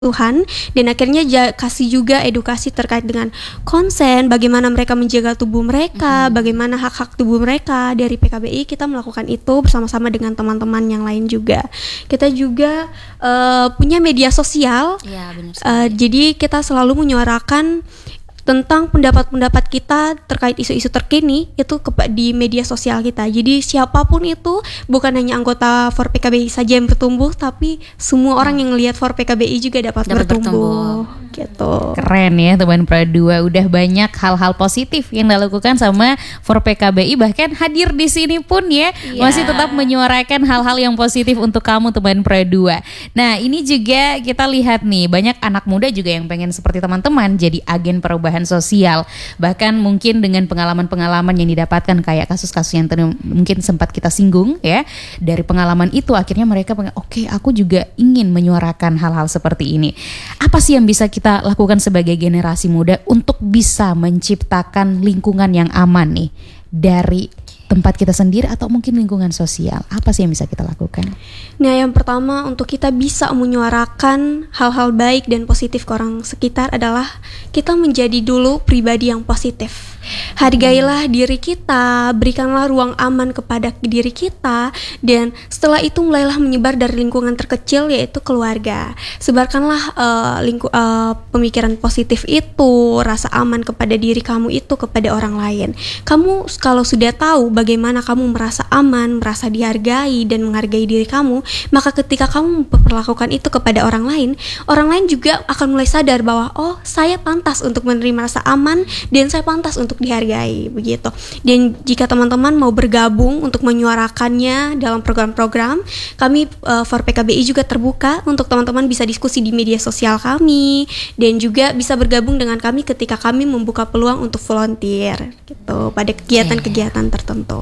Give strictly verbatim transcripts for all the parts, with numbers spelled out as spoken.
Tuhan, dan akhirnya ja, kasih juga edukasi terkait dengan konsen, bagaimana mereka menjaga tubuh mereka, mm-hmm. bagaimana hak-hak tubuh mereka. Dari P K B I kita melakukan itu bersama-sama dengan teman-teman yang lain juga. Kita juga uh, punya media sosial, ya, benar uh, jadi kita selalu menyuarakan tentang pendapat-pendapat kita terkait isu-isu terkini itu ke- di media sosial kita. Jadi siapapun itu, bukan hanya anggota For P K B I saja yang bertumbuh, tapi semua orang yang lihat For P K B I juga dapat, dapat bertumbuh. bertumbuh. Gitu. Keren ya teman Pra dua, udah banyak hal-hal positif yang dilakukan sama For P K B I, bahkan hadir di sini pun ya, yeah. masih tetap menyuarakan hal-hal yang positif untuk kamu teman Pra dua. Nah, ini juga kita lihat nih, banyak anak muda juga yang pengen seperti teman-teman jadi agen perubahan sosial, bahkan mungkin dengan pengalaman-pengalaman yang didapatkan kayak kasus-kasus yang tadi mungkin sempat kita singgung ya, dari pengalaman itu akhirnya mereka pengen, oke okay, aku juga ingin menyuarakan hal-hal seperti ini. Apa sih yang bisa kita lakukan sebagai generasi muda untuk bisa menciptakan lingkungan yang aman nih dari tempat kita sendiri atau mungkin lingkungan sosial? Apa sih yang bisa kita lakukan? Nah, yang pertama untuk kita bisa menyuarakan hal-hal baik dan positif ke orang sekitar adalah kita menjadi dulu pribadi yang positif. Hargailah hmm. diri kita, berikanlah ruang aman kepada diri kita, dan setelah itu mulailah menyebar dari lingkungan terkecil yaitu keluarga. Sebarkanlah uh, lingku, uh, pemikiran positif itu, rasa aman kepada diri kamu itu kepada orang lain. Kamu kalau sudah tahu bagaimana kamu merasa aman, merasa dihargai dan menghargai diri kamu, maka ketika kamu memperlakukan itu kepada orang lain, orang lain juga akan mulai sadar bahwa oh, saya pantas untuk menerima rasa aman dan saya pantas untuk dihargai, begitu. Dan jika teman-teman mau bergabung untuk menyuarakannya dalam program-program, kami uh, For P K B I juga terbuka untuk teman-teman bisa diskusi di media sosial kami, dan juga bisa bergabung dengan kami ketika kami membuka peluang untuk volunteer gitu pada kegiatan-kegiatan tertentu.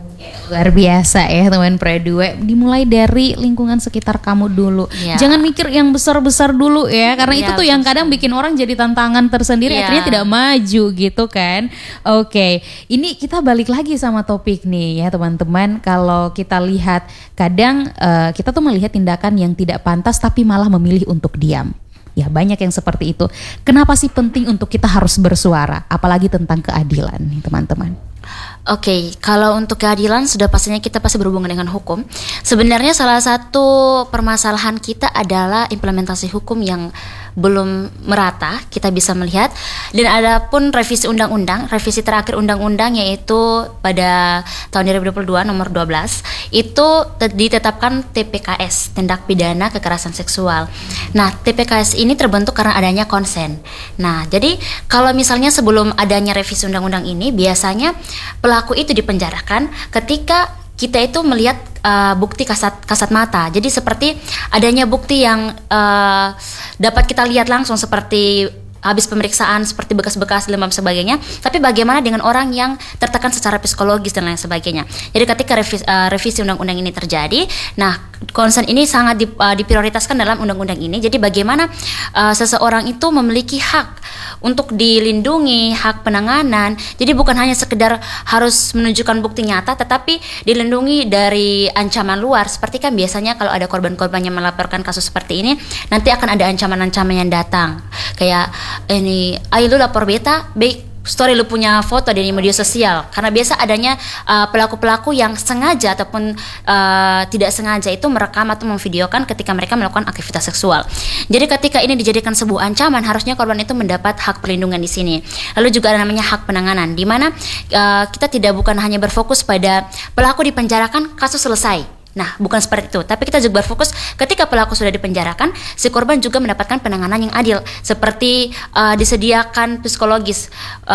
Luar biasa ya teman Pra dua, dimulai dari lingkungan sekitar kamu dulu, ya. Jangan mikir yang besar-besar dulu ya, karena ya, itu tuh yang kadang bikin orang jadi tantangan tersendiri, ya. Akhirnya tidak maju gitu kan. Oke, ini kita balik lagi sama topik nih ya teman-teman. Kalau kita lihat kadang uh, kita tuh melihat tindakan yang tidak pantas tapi malah memilih untuk diam. Ya banyak yang seperti itu. Kenapa sih penting untuk kita harus bersuara, apalagi tentang keadilan nih teman-teman? Oke, okay, kalau untuk keadilan sudah pastinya kita pasti berhubungan dengan hukum. Sebenarnya salah satu permasalahan kita adalah implementasi hukum yang belum merata, kita bisa melihat. Dan ada pun revisi undang-undang, revisi terakhir undang-undang yaitu pada tahun dua ribu dua puluh dua nomor dua belas, itu ditetapkan T P K S, tindak pidana kekerasan seksual. Nah, T P K S ini terbentuk karena adanya konsen. Nah, jadi kalau misalnya sebelum adanya revisi undang-undang ini, biasanya pelaku itu dipenjarakan ketika kita itu melihat uh, bukti kasat kasat mata. Jadi seperti adanya bukti yang uh, dapat kita lihat langsung seperti habis pemeriksaan, seperti bekas-bekas demam sebagainya. Tapi bagaimana dengan orang yang tertekan secara psikologis dan lain sebagainya. Jadi ketika revisi, uh, revisi undang-undang ini terjadi, nah konsen ini sangat di, uh, diprioritaskan dalam undang-undang ini. Jadi bagaimana uh, seseorang itu memiliki hak untuk dilindungi, hak penanganan. Jadi bukan hanya sekedar harus menunjukkan bukti nyata, tetapi dilindungi dari ancaman luar. Seperti kan biasanya kalau ada korban-korban yang melaporkan kasus seperti ini, nanti akan ada ancaman-ancaman yang datang. Kayak ini, ayo lu lapor beta, baik story lu punya foto di media sosial. Karena biasa adanya uh, pelaku-pelaku yang sengaja ataupun uh, tidak sengaja itu merekam atau memvideokan ketika mereka melakukan aktivitas seksual. Jadi ketika ini dijadikan sebuah ancaman, harusnya korban itu mendapat hak perlindungan di sini. Lalu juga ada namanya hak penanganan, di mana uh, kita tidak bukan hanya berfokus pada pelaku dipenjarakan, kasus selesai. Nah, bukan seperti itu, tapi kita juga berfokus ketika pelaku sudah dipenjarakan, si korban juga mendapatkan penanganan yang adil, seperti uh, disediakan psikologis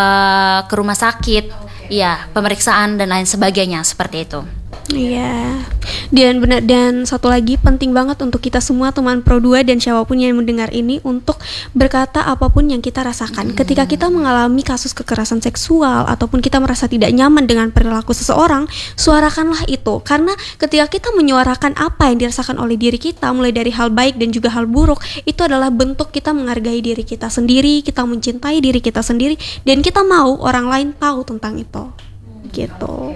uh, ke rumah sakit, ya, pemeriksaan dan lain sebagainya, seperti itu. Iya, dan benar, dan satu lagi penting banget untuk kita semua teman Pro dua dan siapapun yang mendengar ini untuk berkata apapun yang kita rasakan. Hmm. Ketika kita mengalami kasus kekerasan seksual ataupun kita merasa tidak nyaman dengan perilaku seseorang, suarakanlah itu. Karena ketika kita menyuarakan apa yang dirasakan oleh diri kita, mulai dari hal baik dan juga hal buruk, itu adalah bentuk kita menghargai diri kita sendiri, kita mencintai diri kita sendiri, dan kita mau orang lain tahu tentang itu. Gitu.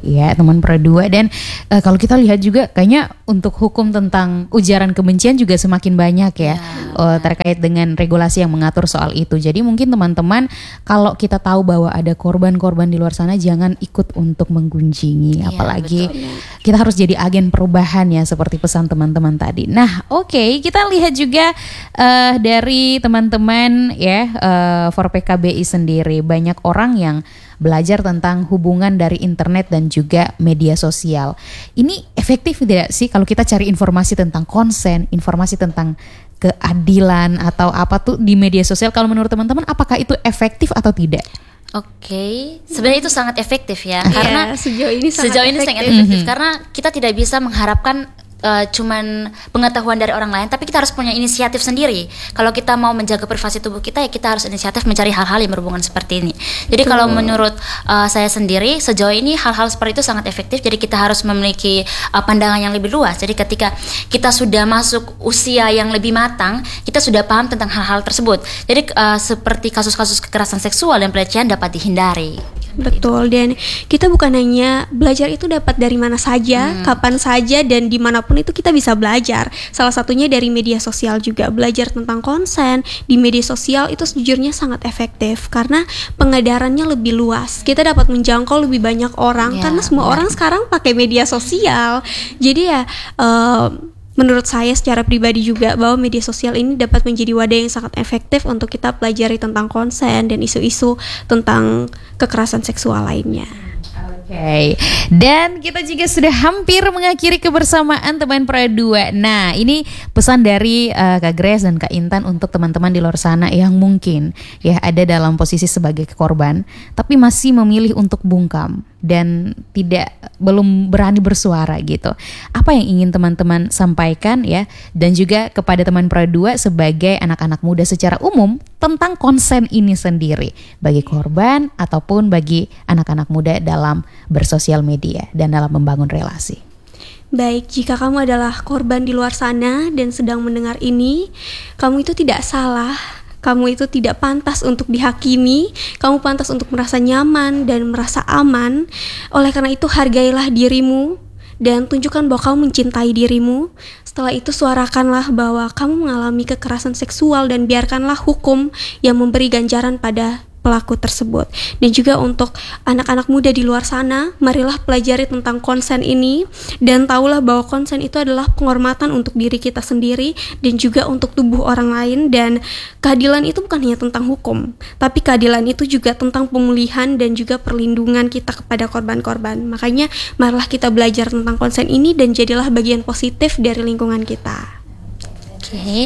ya teman Pro dua. Dan uh, kalau kita lihat juga kayaknya untuk hukum tentang ujaran kebencian juga semakin banyak ya, ya uh, terkait dengan regulasi yang mengatur soal itu. Jadi mungkin teman-teman kalau kita tahu bahwa ada korban-korban di luar sana, jangan ikut untuk menggunjingi, ya, apalagi betul. Kita harus jadi agen perubahan ya, seperti pesan teman-teman tadi. Nah oke, okay, kita lihat juga uh, dari teman-teman ya uh, for P K B I sendiri, banyak orang yang belajar tentang hubungan dari internet dan juga media sosial. Ini efektif tidak sih kalau kita cari informasi tentang konsen, informasi tentang keadilan atau apa tuh di media sosial? Kalau menurut teman-teman, apakah itu efektif atau tidak? Oke, okay. Sebenarnya itu sangat efektif ya, ya, karena sejauh ini sangat sejauh ini efektif. sangat efektif Mm-hmm. karena kita tidak bisa mengharapkan Uh, cuman pengetahuan dari orang lain, tapi kita harus punya inisiatif sendiri. Kalau kita mau menjaga privasi tubuh kita, ya kita harus inisiatif mencari hal-hal yang berhubungan seperti ini. Jadi Betul. Kalau menurut uh, saya sendiri, sejauh ini hal-hal seperti itu sangat efektif. Jadi kita harus memiliki uh, pandangan yang lebih luas. Jadi ketika kita sudah masuk usia yang lebih matang, kita sudah paham tentang hal-hal tersebut. Jadi uh, seperti kasus-kasus kekerasan seksual dan pelecehan dapat dihindari. Betul, dan kita bukan hanya belajar itu dapat dari mana saja, hmm. kapan saja, dan dimanapun itu kita bisa belajar. Salah satunya dari media sosial juga. Belajar tentang konsen di media sosial itu sejujurnya sangat efektif karena pengedarannya lebih luas. Kita dapat menjangkau lebih banyak orang ya, karena semua ya. orang sekarang pakai media sosial. Jadi ya uh, menurut saya secara pribadi juga bahwa media sosial ini dapat menjadi wadah yang sangat efektif untuk kita pelajari tentang konsen dan isu-isu tentang kekerasan seksual lainnya. Oke, okay. Dan kita juga sudah hampir mengakhiri kebersamaan teman Pro dua. Nah, ini pesan dari uh, Kak Grace dan Kak Intan untuk teman-teman di luar sana yang mungkin ya ada dalam posisi sebagai korban, tapi masih memilih untuk bungkam dan tidak belum berani bersuara gitu. Apa yang ingin teman-teman sampaikan ya, dan juga kepada teman Pro dua sebagai anak-anak muda secara umum tentang konsen ini sendiri bagi korban ataupun bagi anak-anak muda dalam bersosial media dan dalam membangun relasi. Baik, jika kamu adalah korban di luar sana dan sedang mendengar ini, kamu itu tidak salah. Kamu itu tidak pantas untuk dihakimi, kamu pantas untuk merasa nyaman dan merasa aman. Oleh karena itu hargailah dirimu dan tunjukkan bahwa kamu mencintai dirimu. Setelah itu suarakanlah bahwa kamu mengalami kekerasan seksual dan biarkanlah hukum yang memberi ganjaran pada pelaku tersebut. Dan juga untuk anak-anak muda di luar sana, marilah pelajari tentang konsen ini dan tahulah bahwa konsen itu adalah penghormatan untuk diri kita sendiri dan juga untuk tubuh orang lain. Dan keadilan itu bukan hanya tentang hukum, tapi keadilan itu juga tentang pemulihan dan juga perlindungan kita kepada korban-korban. Makanya marilah kita belajar tentang konsen ini dan jadilah bagian positif dari lingkungan kita. Oke, okay.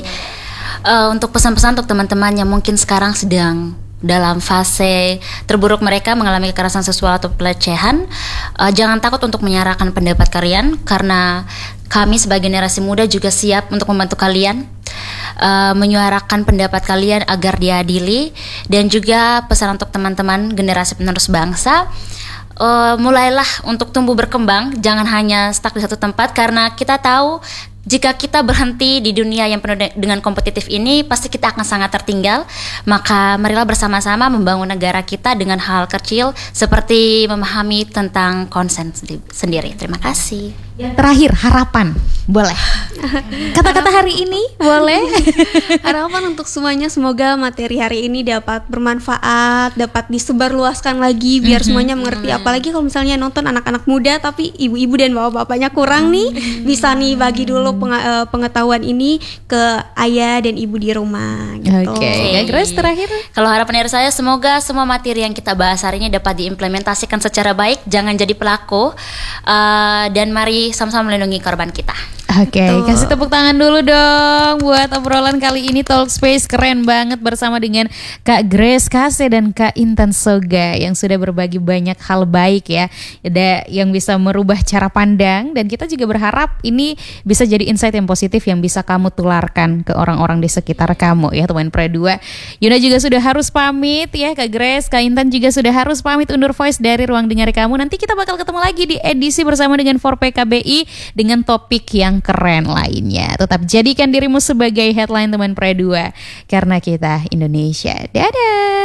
uh, untuk pesan-pesan untuk teman-teman yang mungkin sekarang sedang dalam fase terburuk mereka mengalami kekerasan seksual atau pelecehan, uh, jangan takut untuk menyatakan pendapat kalian, karena kami sebagai generasi muda juga siap untuk membantu kalian uh, menyuarakan pendapat kalian agar diadili. Dan juga pesan untuk teman-teman generasi penerus bangsa, uh, mulailah untuk tumbuh berkembang, jangan hanya stuck di satu tempat, karena kita tahu jika kita berhenti di dunia yang penuh dengan kompetitif ini, pasti kita akan sangat tertinggal. Maka marilah bersama-sama membangun negara kita dengan hal kecil seperti memahami tentang konsen sendiri. Terima kasih. Yang terakhir, harapan. Boleh. Kata-kata hari ini boleh. Harapan untuk semuanya, semoga materi hari ini dapat bermanfaat, dapat disebarluaskan lagi biar mm-hmm. semuanya mengerti. Apalagi kalau misalnya nonton anak-anak muda tapi ibu-ibu dan bapak-bapaknya kurang nih, bisa nih bagi dulu peng- pengetahuan ini ke ayah dan ibu di rumah gitu. Oke, okay. Grace terakhir. Kalau harapan dari saya, semoga semua materi yang kita bahas hari ini dapat diimplementasikan secara baik, jangan jadi pelaku, uh, dan mari sama-sama melindungi korban kita. Oke, okay, kasih tepuk tangan dulu dong buat obrolan kali ini. Talk Space keren banget bersama dengan Kak Grace Kase dan Kak Intan Soga yang sudah berbagi banyak hal baik ya, ada yang bisa merubah cara pandang, dan kita juga berharap ini bisa jadi insight yang positif yang bisa kamu tularkan ke orang-orang di sekitar kamu ya teman Pro dua. Yuna juga sudah harus pamit ya, Kak Grace, Kak Intan juga sudah harus pamit undur voice dari Ruang Dengar Kamu. Nanti kita bakal ketemu lagi di edisi bersama dengan for P K B I dengan topik yang keren lainnya. Tetap jadikan dirimu sebagai headline teman Pro dua karena kita Indonesia. Dadah.